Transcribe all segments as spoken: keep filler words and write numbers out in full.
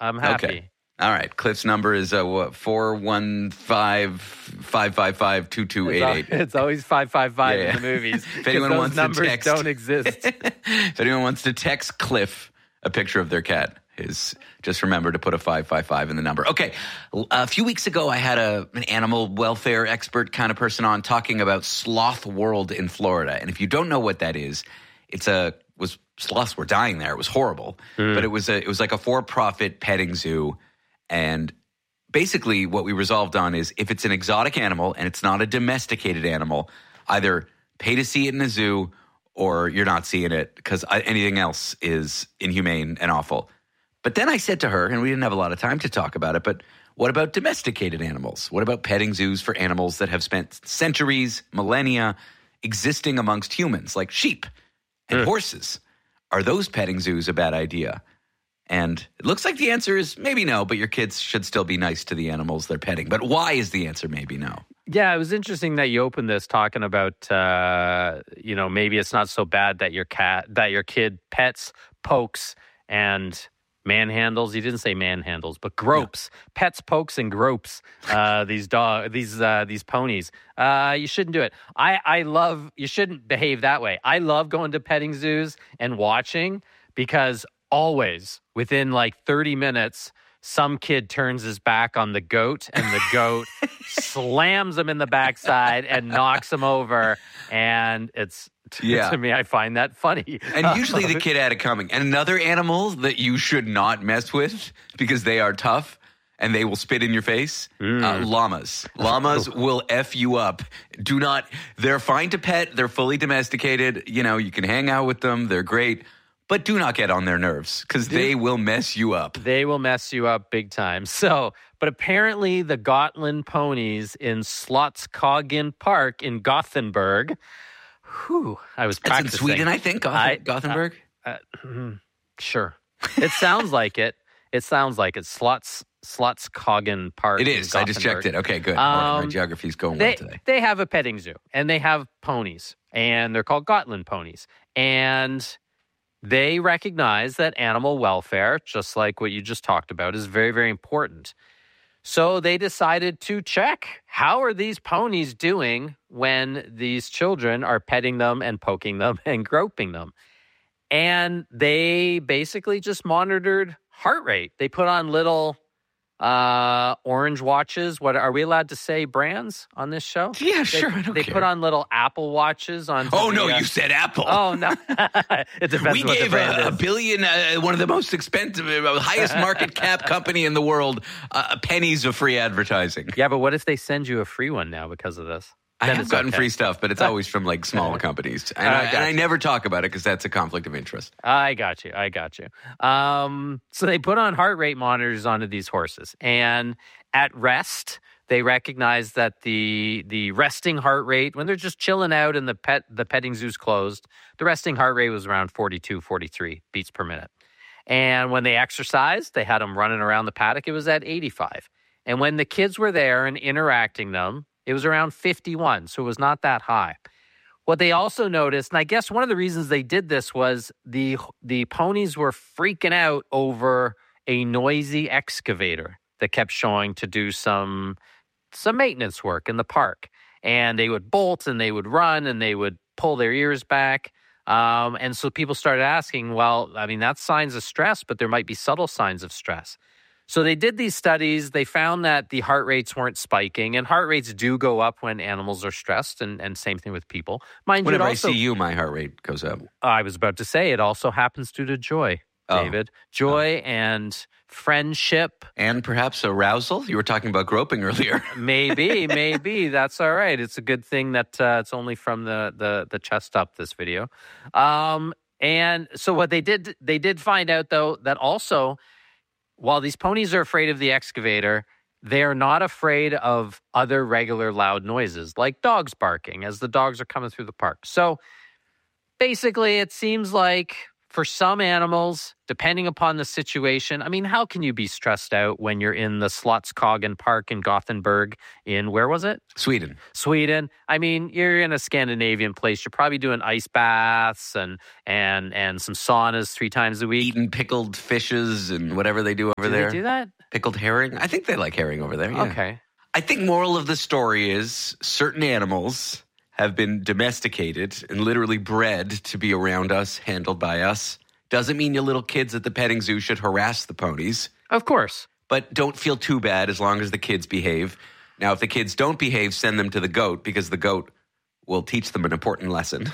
I'm happy. Okay. All right. Cliff's number is uh, what, four one five, five five five, two two eight eight. It's always five five five Yeah, yeah. in the movies. If anyone those wants numbers to text, don't exist. If anyone wants to text Cliff a picture of their cat, is just remember to put a five five five in the number. Okay. A few weeks ago, I had a an animal welfare expert kind of person on talking about Sloth World in Florida. And if you don't know what that is, it's a was sloths were dying there. It was horrible, mm. but it was a it was like a for-profit petting zoo. And basically what we resolved on is if it's an exotic animal and it's not a domesticated animal, either pay to see it in a zoo or you're not seeing it because anything else is inhumane and awful. But then I said to her, and we didn't have a lot of time to talk about it, but what about domesticated animals? What about petting zoos for animals that have spent centuries, millennia existing amongst humans, like sheep and mm. horses? Are those petting zoos a bad idea? And it looks like the answer is maybe no, but your kids should still be nice to the animals they're petting. But why is the answer maybe no? Yeah, it was interesting that you opened this talking about, uh, you know, maybe it's not so bad that your cat, that your kid pets, pokes, and manhandles. He didn't say manhandles, but gropes, yeah. Pets, pokes, and gropes. Uh, these dog, these uh, these ponies. Uh, you shouldn't do it. I I love. You shouldn't behave that way. I love going to petting zoos and watching because always within like thirty minutes, some kid turns his back on the goat and the goat slams him in the backside and knocks him over. And it's, yeah. to me, I find that funny. And usually the kid had it coming. And another animal that you should not mess with because they are tough and they will spit in your face, mm. uh, llamas. Llamas will F you up. Do not, they're fine to pet. They're fully domesticated. You know, you can hang out with them. They're great. But do not get on their nerves because they will mess you up. They will mess you up big time. So, but apparently the Gotland ponies in Slottsskogen Park in Gothenburg. Whew, I was practicing. It's in Sweden, I think, Goth- I, Gothenburg. Uh, uh, sure. It sounds like it. It sounds like it. Slotts, Slottsskogen Park. It is. I just checked it. Okay, good. Um, My geography's going they, well today. They have a petting zoo, and they have ponies, and they're called Gotland ponies. And they recognize that animal welfare, just like what you just talked about, is very, very important. So they decided to check, how are these ponies doing when these children are petting them and poking them and groping them? And they basically just monitored heart rate. They put on little uh, orange watches. What are we allowed to say brands on this show? Yeah, they, sure. I don't they care. put on little Apple watches on. Oh, the, no, uh, you said Apple. Oh, no. It depends we what gave the brand a, a is. billion, uh, one of the most expensive, uh, highest market cap company in the world, uh, pennies of free advertising. Yeah, but what if they send you a free one now because of this? I Then have it's gotten okay. free stuff, but it's always from like smaller companies. And, I, and I never talk about it because that's a conflict of interest. I got you. I got you. Um, so they put on heart rate monitors onto these horses. And at rest, they recognize that the the resting heart rate, when they're just chilling out and the pet the petting zoo's closed, the resting heart rate was around forty-two, forty-three beats per minute. And when they exercised, they had them running around the paddock, it was at eighty-five. And when the kids were there and interacting them, it was around fifty-one, so it was not that high. What they also noticed, and I guess one of the reasons they did this was the the ponies were freaking out over a noisy excavator that kept showing to do some some maintenance work in the park. And they would bolt and they would run and they would pull their ears back. Um, and so people started asking, well, I mean, that's signs of stress, but there might be subtle signs of stress. So they did these studies. They found that the heart rates weren't spiking, and heart rates do go up when animals are stressed, and, and same thing with people. Mind Whenever you, it also, I see you, my heart rate goes up. I was about to say it also happens due to joy, David. Oh. Joy oh. and friendship. And perhaps arousal? You were talking about groping earlier. maybe, maybe. That's all right. It's a good thing that uh, it's only from the, the, the chest up, this video. Um, and so what they did, they did find out, though, that also, while these ponies are afraid of the excavator, they are not afraid of other regular loud noises, like dogs barking as the dogs are coming through the park. So basically, it seems like for some animals, depending upon the situation, I mean, how can you be stressed out when you're in the Slottsskogen Park in Gothenburg in, where was it? Sweden. Sweden. I mean, you're in a Scandinavian place. You're probably doing ice baths and and and some saunas three times a week. Eating pickled fishes and whatever they do over do there. They do that? Pickled herring? I think they like herring over there, yeah. Okay. I think moral of the story is certain animals have been domesticated and literally bred to be around us, handled by us. Doesn't mean you little kids at the petting zoo should harass the ponies. Of course. But don't feel too bad as long as the kids behave. Now, if the kids don't behave, send them to the goat because the goat will teach them an important lesson.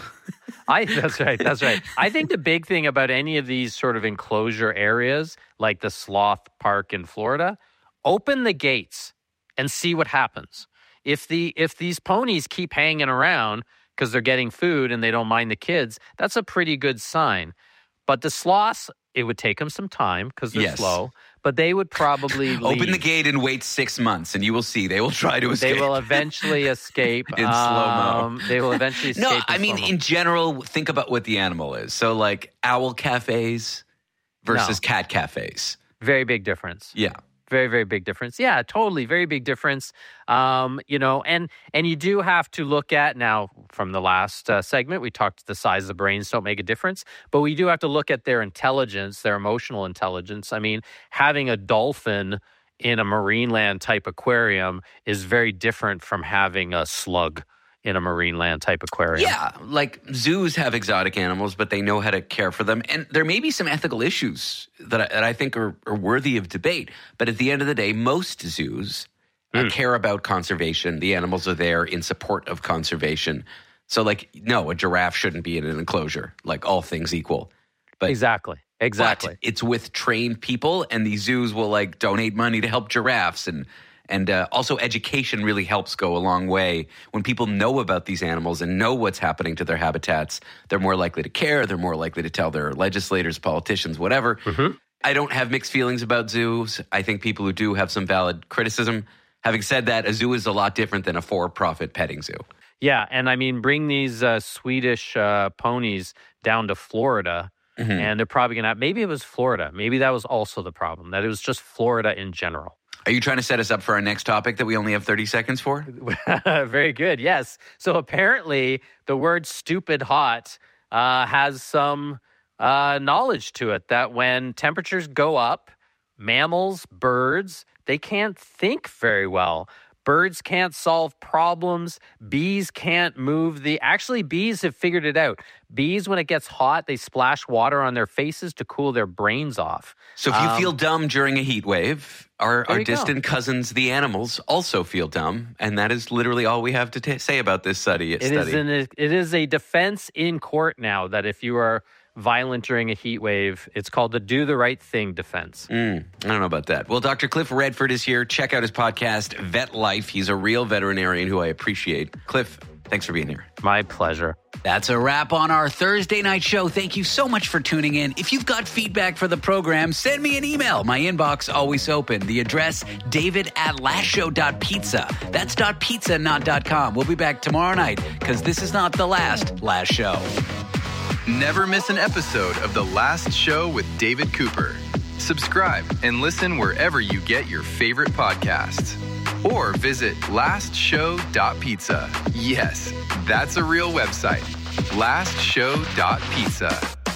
I that's right. That's right. I think the big thing about any of these sort of enclosure areas, like the Sloth Park in Florida, open the gates and see what happens. If the if these ponies keep hanging around because they're getting food and they don't mind the kids, that's a pretty good sign. But the sloths, it would take them some time because they're yes. slow. But they would probably leave. Open the gate and wait six months, and you will see they will try to escape. They will eventually escape in um, slow-mo. They will eventually escape. No, in I mean slow-mo. in general, think about what the animal is. So, like owl cafes versus No. cat cafes. Very big difference. Yeah. Very, very big difference. Yeah, totally. Very big difference. Um, you know, and and you do have to look at now from the last uh, segment, we talked the size of the brains don't make a difference, but we do have to look at their intelligence, their emotional intelligence. I mean, having a dolphin in a Marineland type aquarium is very different from having a slug in a Marineland type aquarium. Yeah, like zoos have exotic animals, but they know how to care for them. And there may be some ethical issues that I, that I think are, are worthy of debate. But at the end of the day, most zoos mm. uh, care about conservation. The animals are there in support of conservation. So, like, no, a giraffe shouldn't be in an enclosure, like all things equal. But Exactly. Exactly. But it's with trained people, and these zoos will, like, donate money to help giraffes and And uh, also education really helps go a long way. When people know about these animals and know what's happening to their habitats, they're more likely to care. They're more likely to tell their legislators, politicians, whatever. Mm-hmm. I don't have mixed feelings about zoos. I think people who do have some valid criticism. Having said that, a zoo is a lot different than a for-profit petting zoo. Yeah, and I mean, bring these uh, Swedish uh, ponies down to Florida, mm-hmm. and they're probably going to have, maybe it was Florida. Maybe that was also the problem, that it was just Florida in general. Are you trying to set us up for our next topic that we only have thirty seconds for? Very good, yes. So apparently the word stupid hot uh, has some uh, knowledge to it, that when temperatures go up, mammals, birds, they can't think very well. Birds can't solve problems. Bees can't move the... Actually, bees have figured it out. Bees, when it gets hot, they splash water on their faces to cool their brains off. So if you um, feel dumb during a heat wave, our, our distant go. cousins, the animals, also feel dumb. And that is literally all we have to t- say about this study. It is, an, it is a defense in court now that if you are violent during a heat wave, it's called the do the right thing defense. Mm, I don't know about that. Well, Doctor Cliff Redford is here. Check out his podcast, Vet Life. He's a real veterinarian who I appreciate. Cliff, thanks for being here. My pleasure. That's a wrap on our Thursday night show. Thank you so much for tuning in. If you've got feedback for the program, send me an email. My inbox always open. The address, david at lastshow.pizza. That's .pizza, not .com. We'll be back tomorrow night because this is not the last Last Show. Never miss an episode of The Last Show with David Cooper. Subscribe and listen wherever you get your favorite podcasts. Or visit last show dot pizza. Yes, that's a real website. last show dot pizza.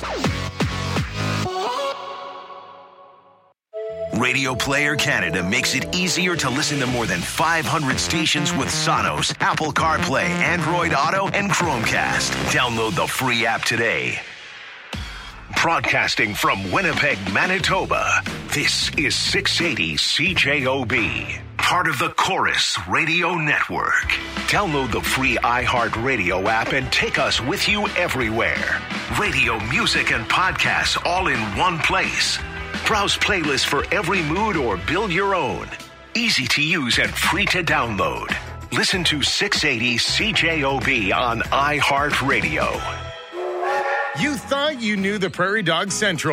Radio Player Canada makes it easier to listen to more than five hundred stations with Sonos, Apple CarPlay, Android Auto, and Chromecast. Download the free app today. Broadcasting from Winnipeg, Manitoba, this is six eighty C J O B, part of the Chorus Radio Network. Download the free iHeartRadio app and take us with you everywhere. Radio, music, and podcasts all in one place. Browse playlists for every mood or build your own. Easy to use and free to download. Listen to six eighty C J O B on iHeartRadio. You thought you knew the Prairie Dog Central.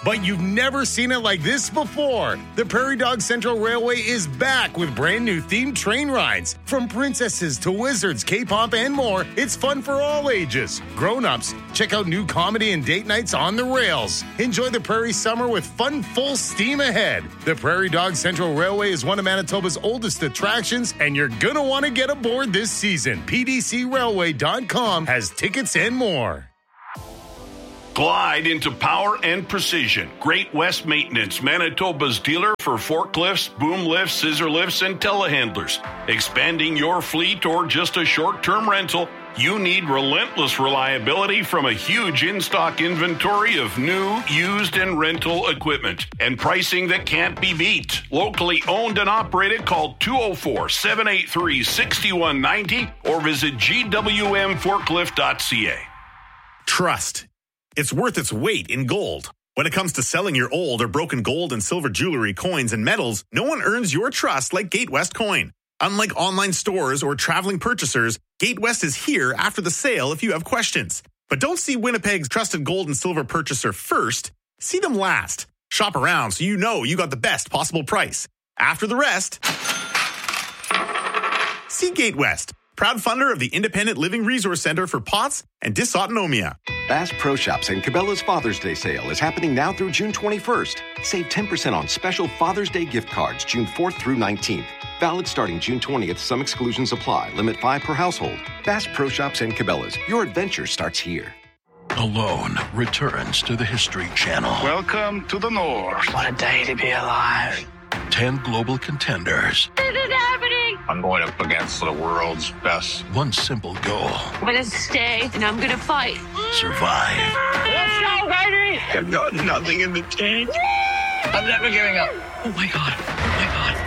but you've never seen it like this before. The Prairie Dog Central Railway is back with brand new themed train rides. From princesses to wizards, K-pop, and more, it's fun for all ages. Grown-ups, check out new comedy and date nights on the rails. Enjoy the Prairie summer with fun full steam ahead. The Prairie Dog Central Railway is one of Manitoba's oldest attractions, and you're gonna want to get aboard this season. P D C railway dot com has tickets and more. Glide into power and precision. Great West Maintenance, Manitoba's dealer for forklifts, boom lifts, scissor lifts, and telehandlers. Expanding your fleet or just a short-term rental, you need relentless reliability from a huge in-stock inventory of new, used, and rental equipment. And pricing that can't be beat. Locally owned and operated, call two oh four, seven eight three, six one nine oh or visit G W M forklift dot C A. Trust. It's worth its weight in gold. When it comes to selling your old or broken gold and silver jewelry, coins, and metals, no one earns your trust like Gatewest Coin. Unlike online stores or traveling purchasers, Gatewest is here after the sale if you have questions. But don't see Winnipeg's trusted gold and silver purchaser first. See them last. Shop around so you know you got the best possible price. After the rest, see Gatewest, proud funder of the Independent Living Resource Center for P O T S and Dysautonomia. Bass Pro Shops and Cabela's Father's Day sale is happening now through June twenty-first. Save ten percent on special Father's Day gift cards June fourth through nineteenth. Valid starting June twentieth. Some exclusions apply. Limit five per household. Bass Pro Shops and Cabela's. Your adventure starts here. Alone returns to the History Channel. Welcome to the North. What a day to be alive. Ten global contenders. This is happening. I'm going up against the world's best. One simple goal. I'm going to stay and I'm going to fight. Survive. Let's go, baby. I've got nothing in the tank. I'm never giving up. Oh my God. Oh my God.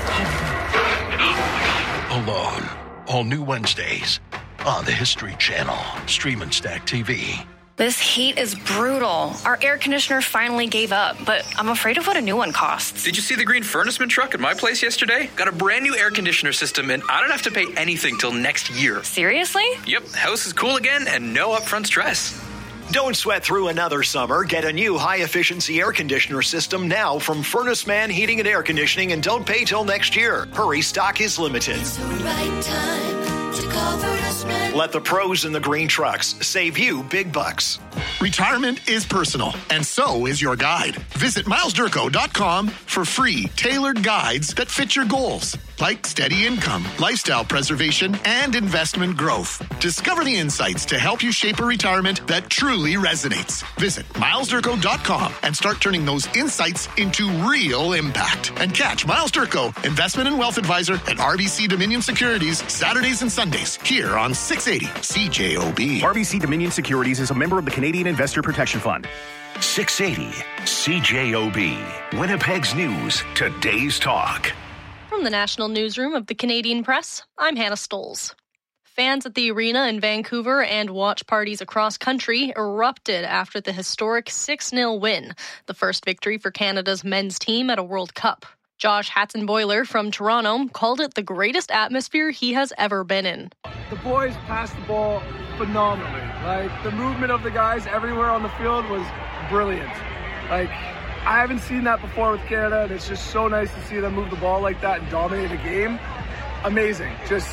Oh. Oh my God. Alone. All new Wednesdays on the History Channel. Stream and Stack T V. This heat is brutal. Our air conditioner finally gave up, but I'm afraid of what a new one costs. Did you see the green FurnaceMan truck at my place yesterday? Got a brand new air conditioner system, and I don't have to pay anything till next year. Seriously? Yep, house is cool again and no upfront stress. Don't sweat through another summer. Get a new high-efficiency air conditioner system now from FurnaceMan Heating and Air Conditioning, and don't pay till next year. Hurry, stock is limited. It's the right time to call FurnaceMan. Let the pros in the green trucks save you big bucks. Retirement is personal, and so is your guide. Visit miles durko dot com for free, tailored guides that fit your goals, like steady income, lifestyle preservation, and investment growth. Discover the insights to help you shape a retirement that truly resonates. Visit miles durko dot com and start turning those insights into real impact. And catch Miles Durko, Investment and Wealth Advisor at R B C Dominion Securities, Saturdays and Sundays, here on six eighty C J O B. R B C Dominion Securities is a member of the Canadian Investor Protection Fund. six eighty C J O B. Winnipeg's News, today's talk. From the National Newsroom of the Canadian Press, I'm Hannah Stoles. Fans at the arena in Vancouver and watch parties across country erupted after the historic six nil win, the first victory for Canada's men's team at a World Cup. Josh Hatzenboiler from Toronto called it the greatest atmosphere he has ever been in. The boys passed the ball phenomenally. Like, the movement of the guys everywhere on the field was brilliant. Like, I haven't seen that before with Canada, and it's just so nice to see them move the ball like that and dominate a game. Amazing. Just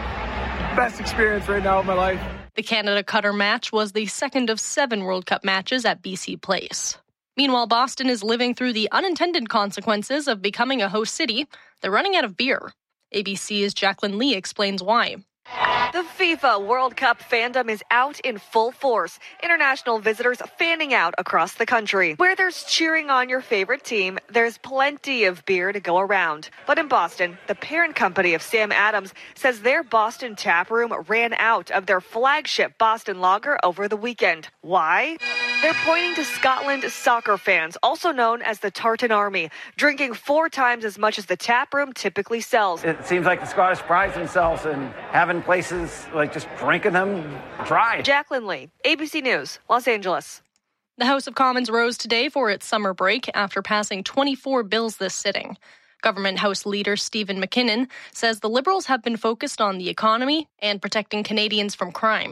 best experience right now of my life. The Canada-Qatar match was the second of seven World Cup matches at B C Place. Meanwhile, Boston is living through the unintended consequences of becoming a host city. They're running out of beer. A B C's Jacqueline Lee explains why. The FIFA World Cup fandom is out in full force. International visitors fanning out across the country. Where there's cheering on your favorite team, there's plenty of beer to go around. But in Boston, the parent company of Sam Adams says their Boston tap room ran out of their flagship Boston Lager over the weekend. Why? They're pointing to Scotland soccer fans, also known as the Tartan Army, drinking four times as much as the tap room typically sells. It seems like the Scottish pride themselves in having places like just drinking them dry. Jacqueline Lee, A B C News, Los Angeles. The House of Commons rose today for its summer break after passing twenty-four bills this sitting. Government House Leader Stephen McKinnon says the Liberals have been focused on the economy and protecting Canadians from crime.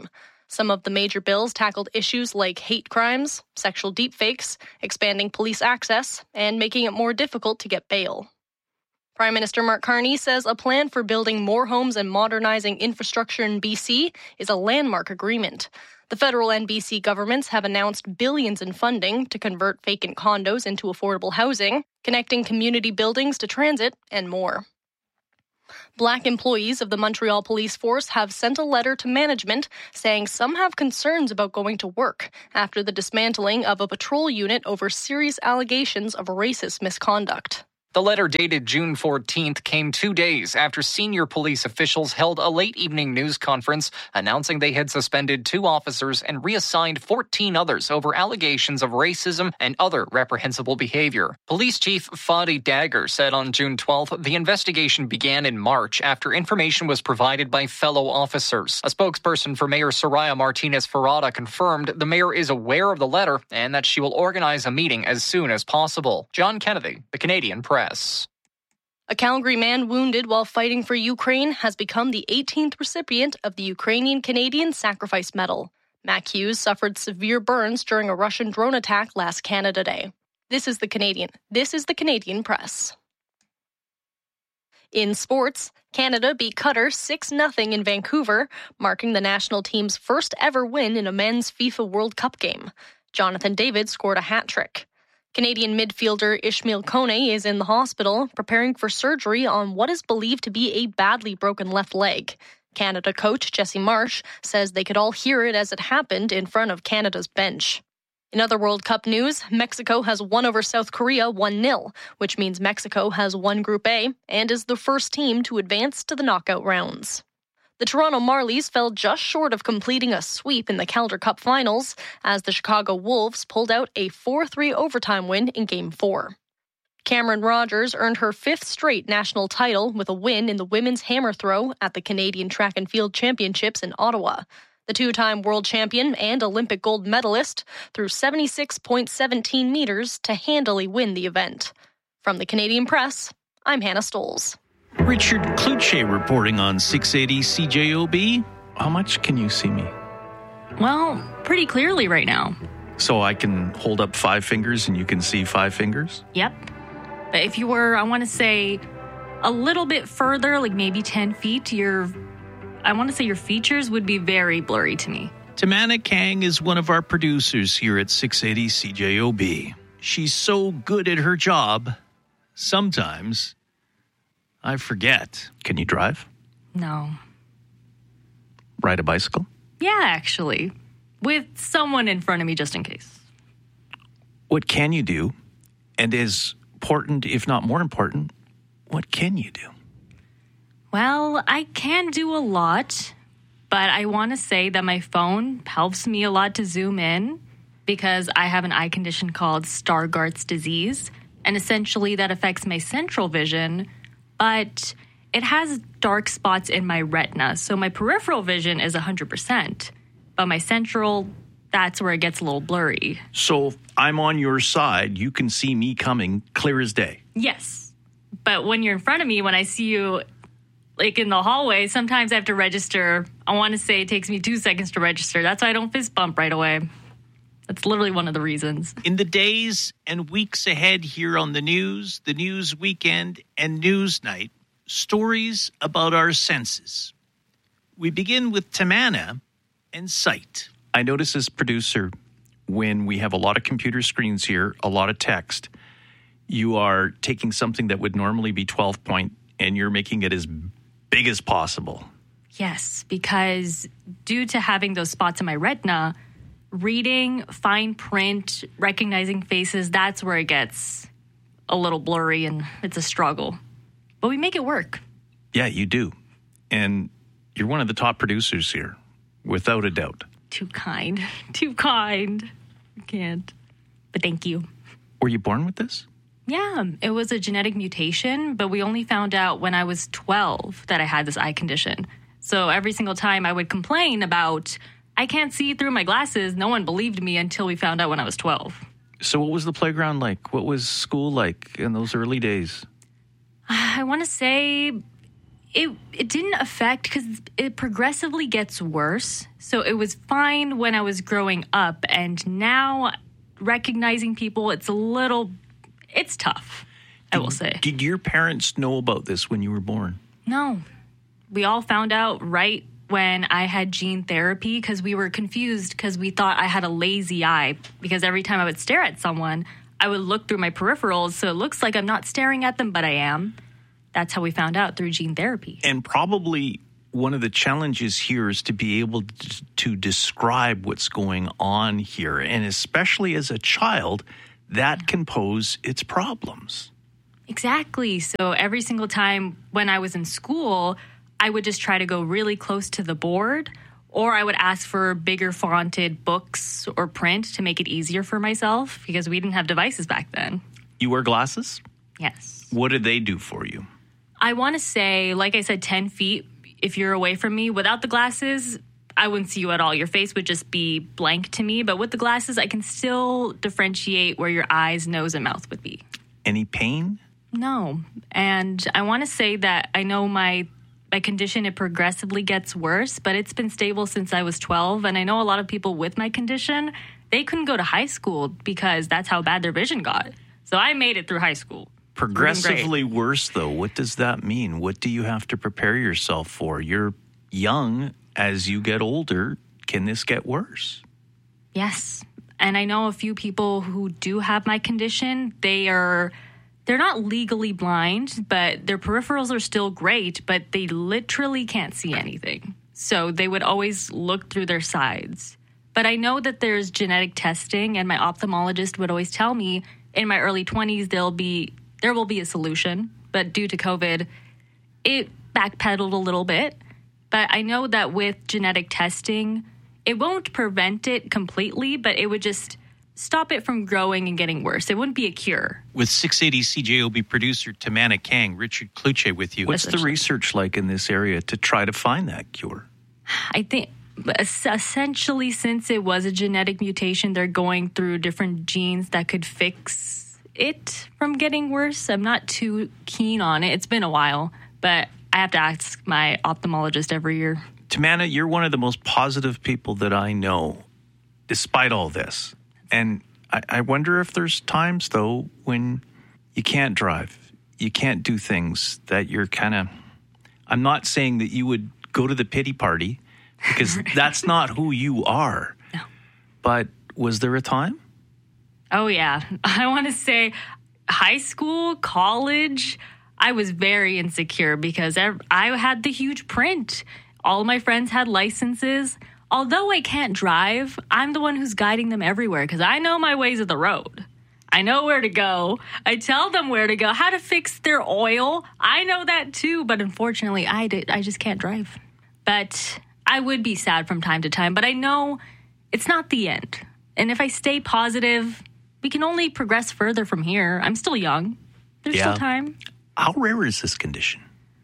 Some of the major bills tackled issues like hate crimes, sexual deepfakes, expanding police access, and making it more difficult to get bail. Prime Minister Mark Carney says a plan for building more homes and modernizing infrastructure in B C is a landmark agreement. The federal and B C governments have announced billions in funding to convert vacant condos into affordable housing, connecting community buildings to transit, and more. Black employees of the Montreal Police Force have sent a letter to management saying some have concerns about going to work after the dismantling of a patrol unit over serious allegations of racist misconduct. The letter dated June fourteenth came two days after senior police officials held a late-evening news conference announcing they had suspended two officers and reassigned fourteen others over allegations of racism and other reprehensible behavior. Police Chief Fadi Dagger said on June twelfth the investigation began in March after information was provided by fellow officers. A spokesperson for Mayor Soraya Martinez-Ferrada confirmed the mayor is aware of the letter and that she will organize a meeting as soon as possible. John Kennedy, The Canadian Press. A Calgary man wounded while fighting for Ukraine has become the eighteenth recipient of the Ukrainian-Canadian Sacrifice Medal. Mac Hughes suffered severe burns during a Russian drone attack last Canada Day. This is the Canadian. This is the Canadian Press. In sports, Canada beat Qatar six nothing in Vancouver, marking the national team's first ever win in a men's FIFA World Cup game. Jonathan David scored a hat trick. Canadian midfielder Ishmael Kone is in the hospital, preparing for surgery on what is believed to be a badly broken left leg. Canada coach Jesse Marsh says they could all hear it as it happened in front of Canada's bench. In other World Cup news, Mexico has won over South Korea one nil, which means Mexico has won Group A and is the first team to advance to the knockout rounds. The Toronto Marlies fell just short of completing a sweep in the Calder Cup finals as the Chicago Wolves pulled out a four three overtime win in Game four. Cameron Rogers earned her fifth straight national title with a win in the women's hammer throw at the Canadian Track and Field Championships in Ottawa. The two-time world champion and Olympic gold medalist threw seventy-six point one seven meters to handily win the event. From the Canadian Press, I'm Hannah Stolz. Richard Kluche reporting on six eighty C J O B. How much can you see me? Well, pretty clearly right now. So I can hold up five fingers and you can see five fingers? Yep. But if you were, I want to say, a little bit further, like maybe ten feet, your, I want to say your features would be very blurry to me. Tamana Kang is one of our producers here at six eighty C J O B. She's so good at her job, sometimes I forget. Can you drive? No. Ride a bicycle? Yeah, actually. With someone in front of me just in case. What can you do? And as important, if not more important, what can you do? Well, I can do a lot, but I want to say that my phone helps me a lot to zoom in because I have an eye condition called Stargardt's disease, and essentially that affects my central vision, but it has dark spots in my retina, so my peripheral vision is one hundred percent, but my central, that's where it gets a little blurry. So if I'm on your side, you can see me coming clear as day. Yes, but when you're in front of me, when I see you like in the hallway, sometimes I have to register. I want to say it takes me two seconds to register. That's why I don't fist bump right away. That's literally one of the reasons. In the days and weeks ahead here on the news, the news weekend, and news night, stories about our senses. We begin with Tamana and sight. I notice as producer, when we have a lot of computer screens here, a lot of text, you are taking something that would normally be twelve point and you're making it as big as possible. Yes, because due to having those spots in my retina, reading, fine print, recognizing faces, that's where it gets a little blurry and it's a struggle. But we make it work. Yeah, you do. And you're one of the top producers here, without a doubt. Too kind. Too kind. I can't. But thank you. Were you born with this? Yeah, it was a genetic mutation, but we only found out when I was twelve that I had this eye condition. So every single time I would complain about, I can't see through my glasses, no one believed me until we found out when I was twelve. So what was the playground like? What was school like in those early days? I want to say it it didn't affect because it progressively gets worse. So it was fine when I was growing up, and now recognizing people, it's a little, it's tough, I Did- will say. Did your parents know about this when you were born? No. We all found out right when I had gene therapy because we were confused because we thought I had a lazy eye because every time I would stare at someone, I would look through my peripherals, so it looks like I'm not staring at them, but I am. That's how we found out, through gene therapy. And probably one of the challenges here is to be able to, to describe what's going on here. And especially as a child, that can pose its problems. Exactly. So every single time when I was in school, I would just try to go really close to the board, or I would ask for bigger fonted books or print to make it easier for myself because we didn't have devices back then. You wear glasses? Yes. What did they do for you? I want to say, like I said, ten feet, if you're away from me. Without the glasses, I wouldn't see you at all. Your face would just be blank to me. But with the glasses, I can still differentiate where your eyes, nose, and mouth would be. Any pain? No. And I want to say that I know my my condition, it progressively gets worse, but it's been stable since I was twelve. And I know a lot of people with my condition, they couldn't go to high school because that's how bad their vision got. So I made it through high school. Progressively worse, though. What does that mean? What do you have to prepare yourself for? You're young. As you get older, can this get worse? Yes. And I know a few people who do have my condition. They are, they're not legally blind, but their peripherals are still great, but they literally can't see anything. So they would always look through their sides. But I know that there's genetic testing, and my ophthalmologist would always tell me in my early twenties, there'll be there will be a solution. But due to COVID, it backpedaled a little bit. But I know that with genetic testing, it won't prevent it completely, but it would just stop it from growing and getting worse. It wouldn't be a cure. With six eighty C J O B producer Tamana Kang, Richard Kluche with you. What's the research like in this area to try to find that cure? I think essentially, since it was a genetic mutation, they're going through different genes that could fix it from getting worse. I'm not too keen on it. It's been a while, but I have to ask my ophthalmologist every year. Tamana, you're one of the most positive people that I know, despite all this. And I, I wonder if there's times, though, when you can't drive, you can't do things that you're kind of... I'm not saying that you would go to the pity party, because that's not who you are. No. But was there a time? Oh, yeah. I want to say high school, college, I was very insecure because I had the huge print. All my friends had licenses. Although I can't drive, I'm the one who's guiding them everywhere because I know my ways of the road. I know where to go. I tell them where to go, how to fix their oil. I know that too, but unfortunately, I did. I just can't drive. But I would be sad from time to time, but I know it's not the end. And if I stay positive, we can only progress further from here. I'm still young. There's Yeah. still time. How rare is this condition?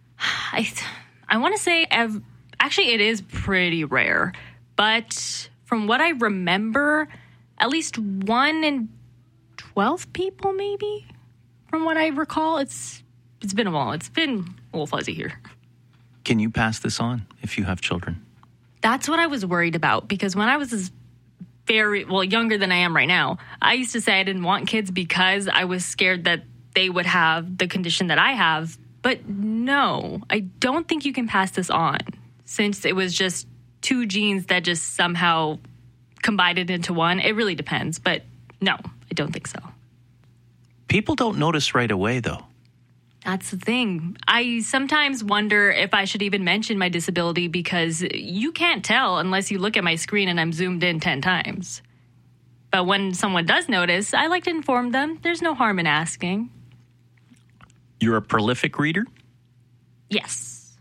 I I want to say, ev- actually, it is pretty rare. But from what I remember, at least one in twelve people, maybe, from what I recall. It's It's been a while. It's been a little fuzzy here. Can you pass this on if you have children? That's what I was worried about because when I was as very, well, younger than I am right now, I used to say I didn't want kids because I was scared that they would have the condition that I have. But no, I don't think you can pass this on since it was just two genes that just somehow combined it into one. It really depends. But no, I don't think so. People don't notice right away, though. That's the thing. I sometimes wonder if I should even mention my disability because you can't tell unless you look at my screen and I'm zoomed in ten times. But when someone does notice, I like to inform them. There's no harm in asking. You're a prolific reader? Yes.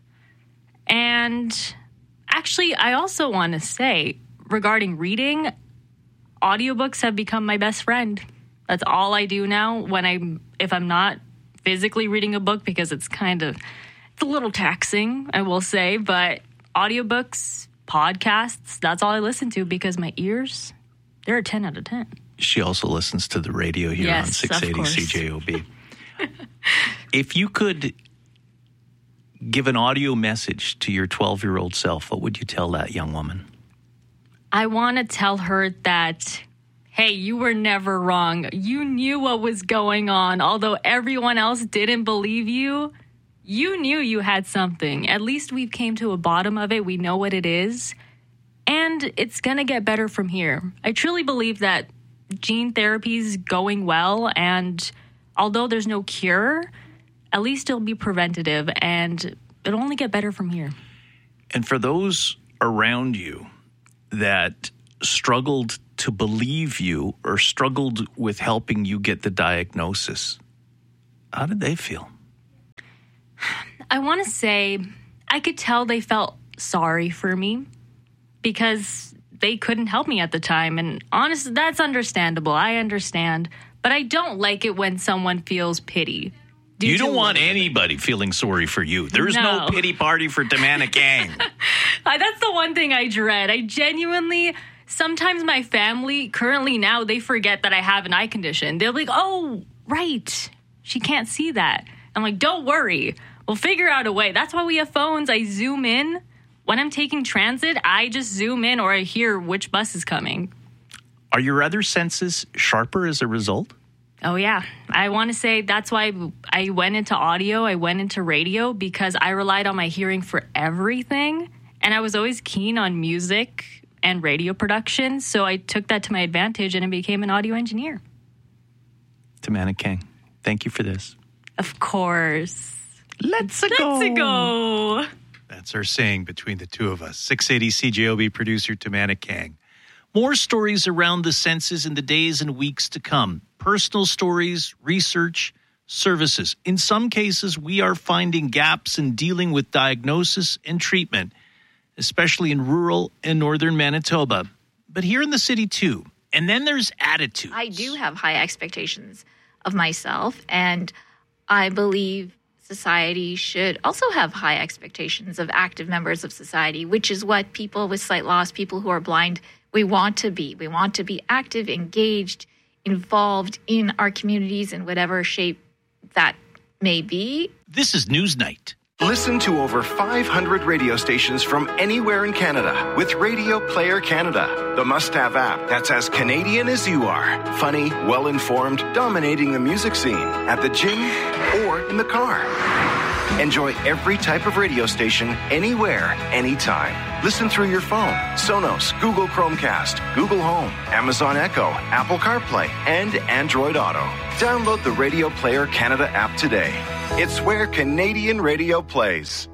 And actually, I also want to say, regarding reading, audiobooks have become my best friend. That's all I do now when I'm, if I'm not physically reading a book because it's kind of, it's a little taxing, I will say, but audiobooks, podcasts, that's all I listen to because my ears, they're a ten out of ten. She also listens to the radio here Yes, on six eighty of course. C J O B. If you could give an audio message to your twelve-year-old self, what would you tell that young woman? I want to tell her that, hey, you were never wrong. You knew what was going on. Although everyone else didn't believe you, you knew you had something. At least we've came to a bottom of it. We know what it is. And it's going to get better from here. I truly believe that gene therapy is going well. And although there's no cure, at least it'll be preventative. And it'll only get better from here. And for those around you that struggled to believe you or struggled with helping you get the diagnosis, how did they feel? I want to say I could tell they felt sorry for me because they couldn't help me at the time. And honestly, that's understandable. I understand. But I don't like it when someone feels pity. You don't want anybody feeling sorry for you. There's no, no pity party for Tamanna Kang. That's the one thing I dread. I genuinely, sometimes my family, currently now, they forget that I have an eye condition. They're like, oh, right, she can't see that. I'm like, don't worry. We'll figure out a way. That's why we have phones. I zoom in. When I'm taking transit, I just zoom in or I hear which bus is coming. Are your other senses sharper as a result? Oh, yeah. I want to say that's why I went into audio. I went into radio because I relied on my hearing for everything. And I was always keen on music and radio production. So I took that to my advantage and I became an audio engineer. Tamanna Kang, thank you for this. Of course. Let's go. Let's go. That's our saying between the two of us. six eighty C J O B producer Tamanna Kang. More stories around the senses in the days and weeks to come. Personal stories, research, services. In some cases, we are finding gaps in dealing with diagnosis and treatment, especially in rural and northern Manitoba, but here in the city too. And then there's attitude. I do have high expectations of myself, and I believe society should also have high expectations of active members of society, which is what people with sight loss, people who are blind, we want to be. We want to be active, engaged, involved in our communities in whatever shape that may be. This is Newsnight. Listen to over five hundred radio stations from anywhere in Canada with Radio Player Canada, the must-have app that's as Canadian as you are. Funny, well-informed, dominating the music scene at the gym or in the car. Enjoy every type of radio station anywhere, anytime. Listen through your phone, Sonos, Google Chromecast, Google Home, Amazon Echo, Apple CarPlay, and Android Auto. Download the Radio Player Canada app today. It's where Canadian radio plays.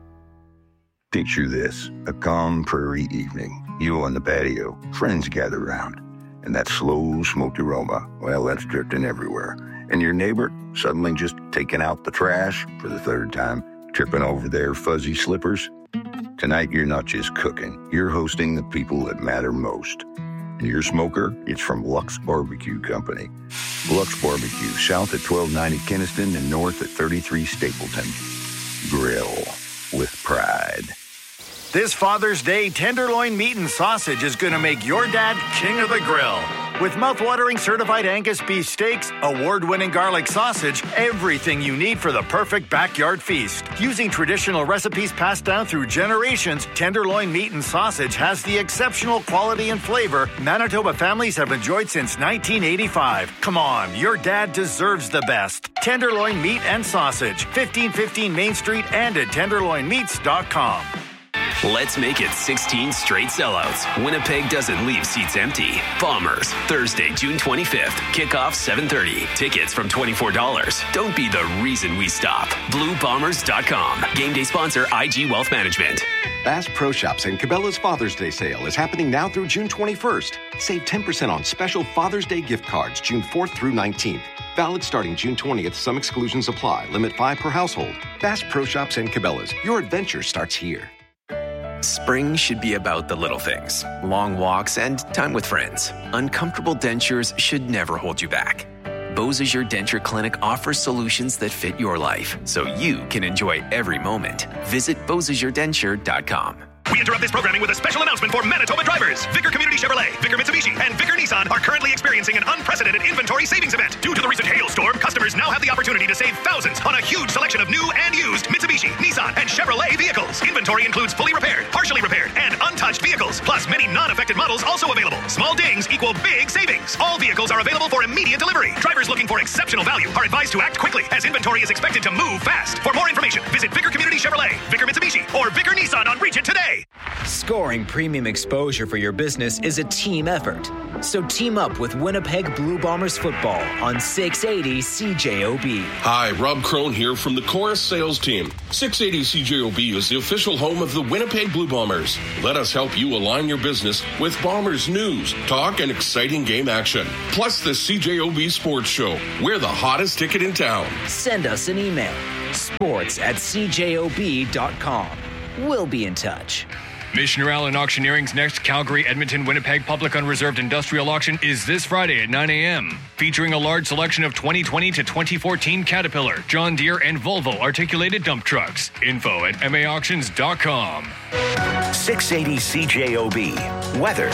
Picture this, a calm prairie evening. You on the patio, friends gather around, and that slow smoked aroma, well, that's drifting everywhere. And your neighbor suddenly just taking out the trash for the third time, tripping over their fuzzy slippers. Tonight, you're not just cooking, you're hosting the people that matter most. And your smoker, it's from Lux Barbecue Company. Lux Barbecue, south at twelve ninety Kinnison and north at thirty-three Stapleton. Grill with pride. This Father's Day, tenderloin meat and sausage is going to make your dad king of the grill. With mouth-watering certified Angus beef steaks, award-winning garlic sausage, everything you need for the perfect backyard feast. Using traditional recipes passed down through generations, tenderloin meat and sausage has the exceptional quality and flavor Manitoba families have enjoyed since nineteen eighty-five. Come on, your dad deserves the best. Tenderloin meat and sausage, fifteen fifteen Main Street and at tenderloin meats dot com. Let's make it sixteen straight sellouts. Winnipeg doesn't leave seats empty. Bombers, Thursday, June twenty-fifth. Kickoff seven thirty. Tickets from twenty-four dollars. Don't be the reason we stop. blue bombers dot com. Game day sponsor I G Wealth Management. Bass Pro Shops and Cabela's Father's Day sale is happening now through June twenty-first. Save ten percent on special Father's Day gift cards June fourth through nineteenth. Valid starting June twentieth. Some exclusions apply. Limit five per household. Bass Pro Shops and Cabela's. Your adventure starts here. Spring should be about the little things. Long walks and time with friends. Uncomfortable dentures should never hold you back. Beausejour Denture Clinic offers solutions that fit your life so you can enjoy every moment. Visit beausejour denture dot com. We We interrupt this programming with a special announcement for Manitoba drivers. Vicar Community Chevrolet, Vicar Mitsubishi, and Vicar Nissan are currently experiencing an unprecedented inventory savings event. Due to the recent hailstorm, customers now have the opportunity to save thousands on a huge selection of new and used Mitsubishi, Nissan, and Chevrolet vehicles. Inventory includes fully repaired, partially repaired, and untouched vehicles, plus many non-affected models also available. Small dings equal big savings. All vehicles are available for immediate delivery. Drivers looking for exceptional value are advised to act quickly, as inventory is expected to move fast. For more information, visit Vicar Community Chevrolet, Vicar Mitsubishi, or Vicar Nissan on Regent today. Scoring premium exposure for your business is a team effort. So team up with Winnipeg Blue Bombers football on six eighty C J O B. Hi, Rob Crone here from the Chorus sales team. six eighty C J O B is the official home of the Winnipeg Blue Bombers. Let us help you align your business with Bombers news, talk, and exciting game action. Plus the C J O B Sports Show. We're the hottest ticket in town. Send us an email. Sports at c j o b dot com. We'll be in touch. Missioner Allen Auctioneering's next Calgary, Edmonton, Winnipeg Public Unreserved Industrial Auction is this Friday at nine a.m. Featuring a large selection of twenty twenty to twenty fourteen Caterpillar, John Deere, and Volvo articulated dump trucks. Info at m a auctions dot com. six eighty C J O B. Weather.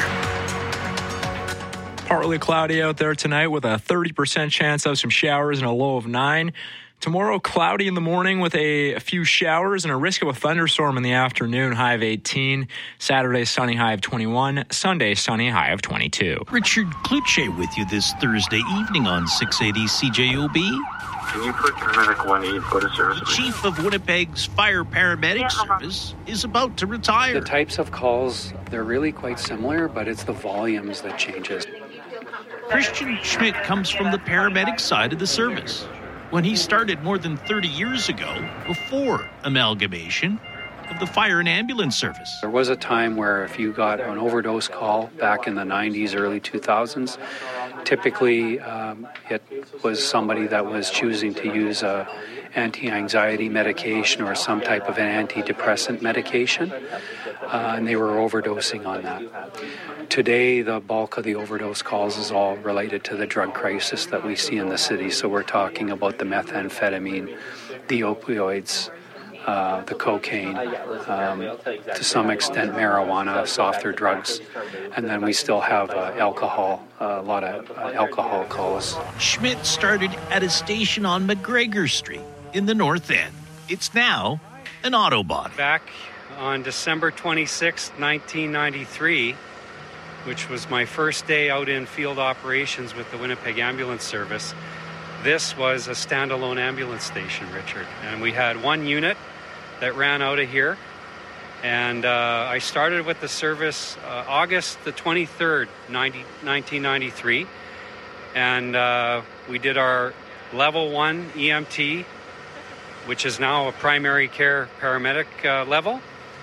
Partly cloudy out there tonight with a thirty percent chance of some showers and a low of nine. Tomorrow, cloudy in the morning with a, a few showers and a risk of a thunderstorm in the afternoon, high of eighteen. Saturday, sunny, high of twenty-one. Sunday, sunny, high of twenty-two. Richard Kluche with you this Thursday evening on six eighty C J O B. Can you put paramedic one E and go to service? The chief of Winnipeg's fire paramedic service is about to retire. The types of calls, they're really quite similar, but it's the volumes that changes. Christian Schmidt comes from the paramedic side of the service. When he started more than thirty years ago, before amalgamation of the fire and ambulance service. There was a time where if you got an overdose call back in the nineties, early two thousands, typically um, it was somebody that was choosing to use a anti-anxiety medication or some type of an antidepressant medication, uh, and they were overdosing on that. Today, the bulk of the overdose calls is all related to the drug crisis that we see in the city. So we're talking about the methamphetamine, the opioids, uh, the cocaine, um, to some extent marijuana, softer drugs, and then we still have uh, alcohol, uh, a lot of uh, alcohol calls. Schmidt started at a station on McGregor Street in the North End. It's now an Autobot. Back on December twenty-sixth, nineteen ninety-three, which was my first day out in field operations with the Winnipeg Ambulance Service, this was a standalone ambulance station, Richard. And we had one unit that ran out of here. And uh, I started with the service uh, August the twenty-third, nineteen ninety-three. And uh, we did our level one E M T, which is now a primary care paramedic uh, level.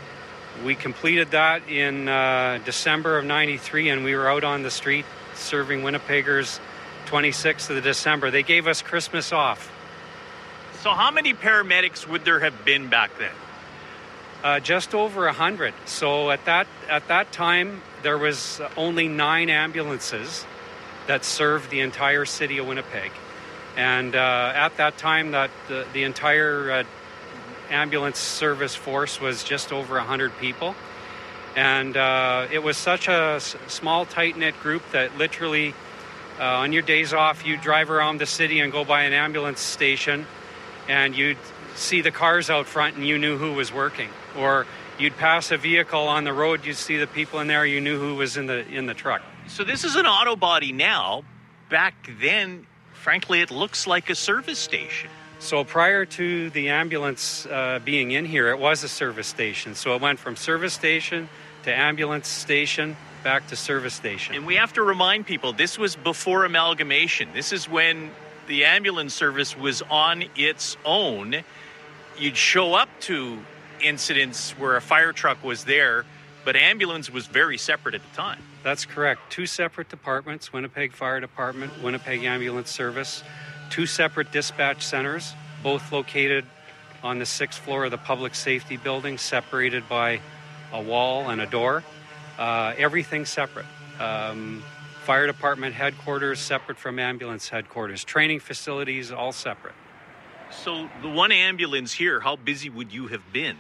We completed that in uh, December of ninety-three, and we were out on the street serving Winnipeggers twenty-sixth of December. They gave us Christmas off. So how many paramedics would there have been back then? Uh, just over a hundred. So at that at that time, there was only nine ambulances that served the entire city of Winnipeg. And uh, at that time, that the, the entire uh, ambulance service force was just over one hundred people. And uh, it was such a s- small, tight-knit group that literally, uh, on your days off, you'd drive around the city and go by an ambulance station, and you'd see the cars out front and you knew who was working. Or you'd pass a vehicle on the road, you'd see the people in there, you knew who was in the in the truck. So this is an auto body now. Back then, frankly, it looks like a service station. So prior to the ambulance uh, being in here, it was a service station. So it went from service station to ambulance station back to service station. And we have to remind people, this was before amalgamation. This is when the ambulance service was on its own. You'd show up to incidents where a fire truck was there, but ambulance was very separate at the time. That's correct. Two separate departments, Winnipeg Fire Department, Winnipeg Ambulance Service. Two separate dispatch centers, both located on the sixth floor of the public safety building, separated by a wall and a door. Uh, everything separate. Um, fire department headquarters separate from ambulance headquarters. Training facilities all separate. So the one ambulance here, how busy would you have been?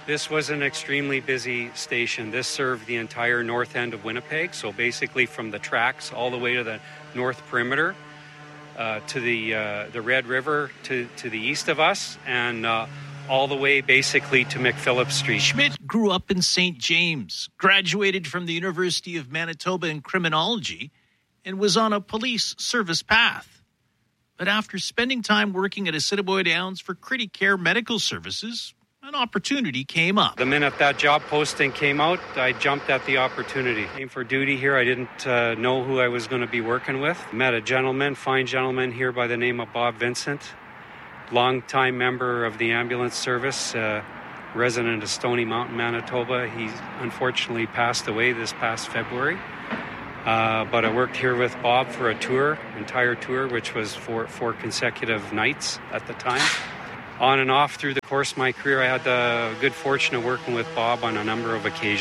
This was an extremely busy station. This served the entire north end of Winnipeg, so basically from the tracks all the way to the north perimeter, uh, to the uh, the Red River to, to the east of us, and uh, all the way basically to McPhillips Street. Schmidt grew up in Saint James, graduated from the University of Manitoba in criminology, and was on a police service path. But after spending time working at Assiniboia Downs for Criticare Medical Services, an opportunity came up. The minute that job posting came out, I jumped at the opportunity. Came for duty here. I didn't uh, know who I was going to be working with. Met a gentleman, fine gentleman here by the name of Bob Vincent, longtime member of the ambulance service, uh, resident of Stony Mountain, Manitoba. He unfortunately passed away this past February. Uh, but I worked here with Bob for a tour, entire tour, which was four, four consecutive nights at the time. On and off through the course of my career, I had the good fortune of working with Bob on a number of occasions.